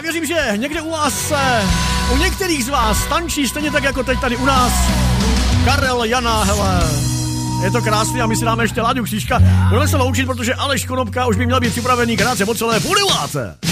věřím, že někde u vás, u některých z vás tančí stejně tak jako teď tady u nás. Karel, Jana, hele. Je to krásný a my si dáme ještě Láďu Křížka. Budeme se loučit, protože Aleš Konopka už by měl být připravený krátce po celé půl deváté.